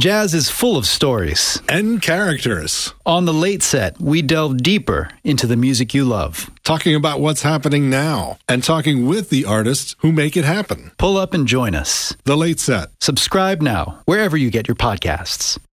Jazz is full of stories. And characters. On The Late Set, we delve deeper into the music you love. Talking about what's happening now and talking with the artists who make it happen. Pull up and join us. The Late Set. Subscribe now, wherever you get your podcasts.